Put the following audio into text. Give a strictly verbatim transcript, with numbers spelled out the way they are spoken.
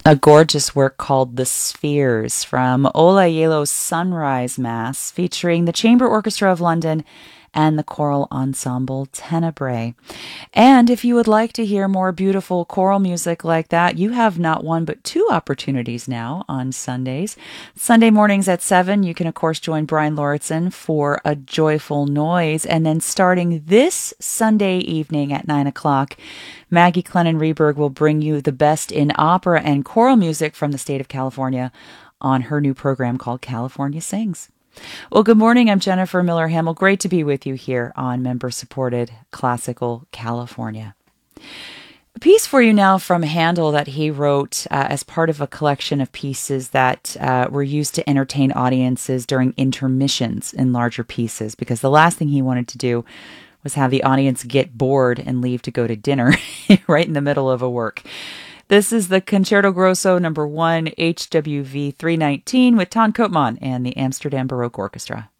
A gorgeous work called The Spheres from Ola Yelo's Sunrise Mass, featuring the Chamber Orchestra of London and the choral ensemble Tenebrae. And if you would like to hear more beautiful choral music like that, you have not one but two opportunities now on Sundays. Sunday mornings at seven, you can of course join Brian Lauritsen for A Joyful Noise. And then starting this Sunday evening at nine o'clock, Maggie Clennon Reberg will bring you the best in opera and choral music from the state of California on her new program called California Sings. Well, good morning. I'm Jennifer Miller Hamill. Great to be with you here on member-supported Classical California. A piece for you now from Handel that he wrote uh, as part of a collection of pieces that uh, were used to entertain audiences during intermissions in larger pieces, because the last thing he wanted to do was have the audience get bored and leave to go to dinner right in the middle of a work. This is the Concerto Grosso number one, H W V three nineteen, with Ton Koopman and the Amsterdam Baroque Orchestra.